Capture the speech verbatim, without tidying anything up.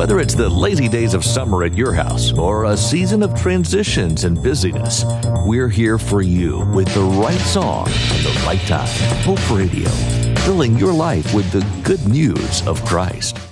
Whether it's the lazy days of summer at your house or a season of transitions and busyness, we're here for you with the right song and the right time. Hope Radio, filling your life with the good news of Christ.